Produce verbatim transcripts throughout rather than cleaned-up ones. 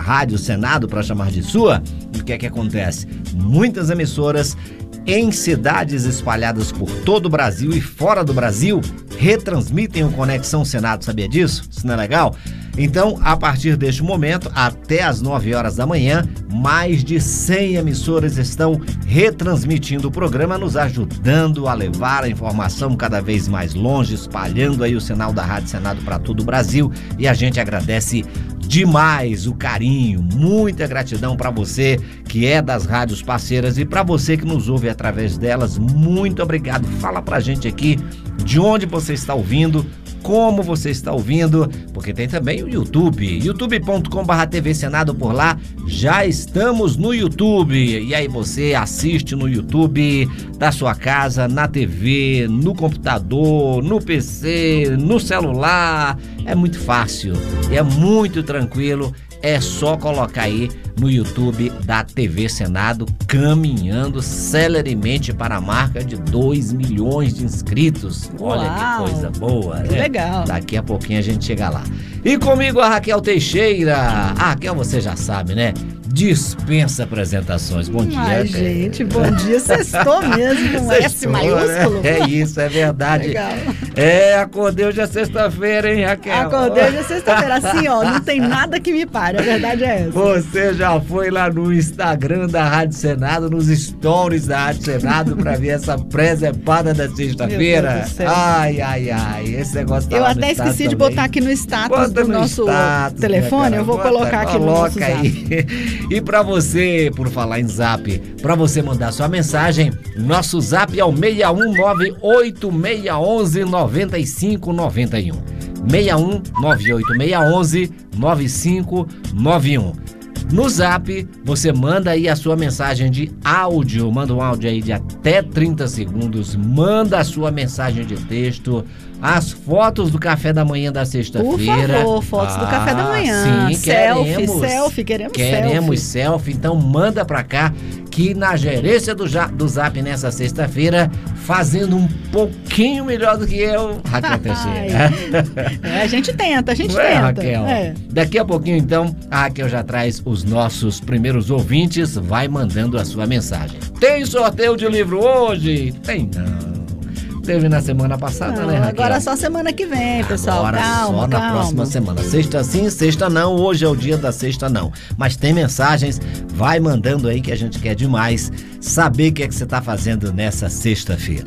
Rádio Senado para chamar de sua, o que é que acontece? Muitas emissoras em cidades espalhadas por todo o Brasil e fora do Brasil retransmitem o Conexão Senado, sabia disso? Isso não é legal? Então, a partir deste momento, até às nove horas da manhã, mais de cem emissoras estão retransmitindo o programa, nos ajudando a levar a informação cada vez mais longe, espalhando aí o sinal da Rádio Senado para todo o Brasil, e a gente agradece demais o carinho, muita gratidão para você que é das rádios parceiras e para você que nos ouve através delas, muito obrigado. Fala pra gente aqui de onde você está ouvindo, como você está ouvindo, porque tem também o YouTube, youtube ponto com barra T V Senado. Por lá já estamos no YouTube, e aí você assiste no YouTube da sua casa, na T V, no computador, no P C, no celular. É muito fácil, é muito tranquilo, é só colocar aí no YouTube da T V Senado, caminhando celeremente para a marca de dois milhões de inscritos. Olha Uau, que coisa boa, né? Legal. Daqui a pouquinho a gente chega lá. E comigo a Raquel Teixeira. A Raquel, você já sabe, né? Dispensa apresentações. Bom dia. Ai, gente, bom dia. Sextou mesmo, com S maiúsculo. Né? É isso, é verdade. Legal. É, acordei hoje é sexta-feira, hein, Raquel? Acordei hoje é sexta-feira. Assim, ó, não tem nada que me pare, a verdade é essa. Você já foi lá no Instagram da Rádio Senado, nos stories da Rádio Senado, pra ver essa presepada da sexta-feira? Ai, ai, ai, esse negócio tá Eu lá até no esqueci status de também. botar aqui no status Bota do no nosso status, telefone, eu vou Bota, colocar aqui no nosso coloca zap. aí. E pra você, por falar em zap, pra você mandar sua mensagem, nosso zap é o seis um nove oito seis um um nove cinco nove um. seis um nove oito seis um um nove cinco nove um. No zap, você manda aí a sua mensagem de áudio, manda um áudio aí de até trinta segundos, manda a sua mensagem de texto, as fotos do café da manhã da sexta-feira. Por favor, fotos ah, do café da manhã. Sim, selfie, queremos, selfie, queremos, queremos selfie. selfie. Então manda pra cá que na gerência do, do Zap nessa sexta-feira, fazendo um pouquinho melhor do que eu, Raquel Teixeira. É, a gente tenta, a gente Não é, tenta. Raquel? É. Daqui a pouquinho, então, a Raquel já traz os nossos primeiros ouvintes, vai mandando a sua mensagem. Tem sorteio de livro hoje? Tem não. Teve na semana passada, não, né, Raquel? Agora só semana que vem, pessoal. Agora calma, só na calma. próxima semana. Sexta sim, sexta não. Hoje é o dia da sexta não. Mas tem mensagens, vai mandando aí que a gente quer demais saber o que é que você está fazendo nessa sexta-feira.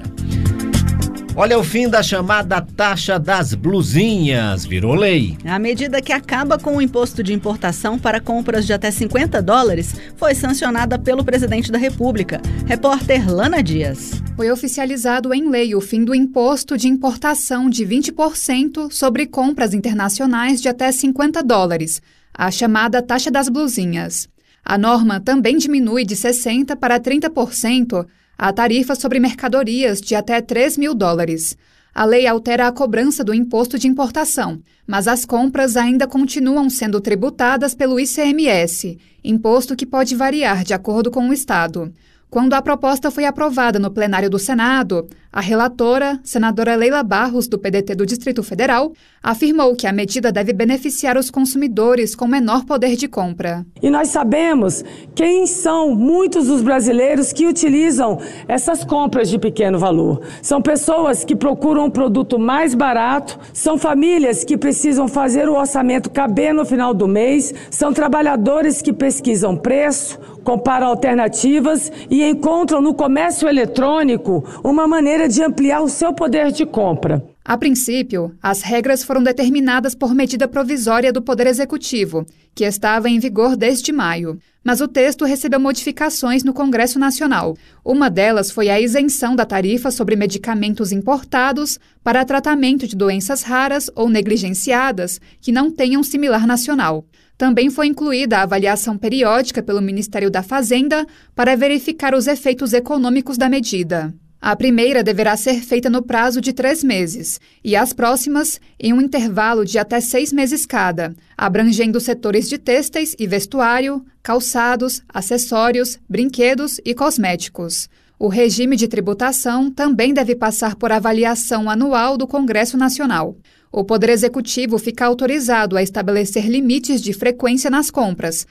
Olha, o fim da chamada taxa das blusinhas virou lei. A medida que acaba com o imposto de importação para compras de até cinquenta dólares foi sancionada pelo presidente da República. Repórter Lana Dias. Foi oficializado em lei o fim do imposto de importação de vinte por cento sobre compras internacionais de até cinquenta dólares, a chamada taxa das blusinhas. A norma também diminui de sessenta por cento para trinta por cento a tarifa sobre mercadorias de até três mil dólares. A lei altera a cobrança do imposto de importação, mas as compras ainda continuam sendo tributadas pelo I C M S, imposto que pode variar de acordo com o estado. Quando a proposta foi aprovada no plenário do Senado, a relatora, senadora Leila Barros, do P D T do Distrito Federal, afirmou que a medida deve beneficiar os consumidores com menor poder de compra. E nós sabemos quem são muitos dos brasileiros que utilizam essas compras de pequeno valor. São pessoas que procuram um produto mais barato, são famílias que precisam fazer o orçamento caber no final do mês, são trabalhadores que pesquisam preço, comparam alternativas e encontram no comércio eletrônico uma maneira de ampliar o seu poder de compra. A princípio, as regras foram determinadas por medida provisória do Poder Executivo, que estava em vigor desde maio. Mas o texto recebeu modificações no Congresso Nacional. Uma delas foi a isenção da tarifa sobre medicamentos importados para tratamento de doenças raras ou negligenciadas que não tenham similar nacional. Também foi incluída a avaliação periódica pelo Ministério da Fazenda para verificar os efeitos econômicos da medida. A primeira deverá ser feita no prazo de três meses e as próximas em um intervalo de até seis meses cada, abrangendo setores de têxteis e vestuário, calçados, acessórios, brinquedos e cosméticos. O regime de tributação também deve passar por avaliação anual do Congresso Nacional. O Poder Executivo fica autorizado a estabelecer limites de frequência nas compras,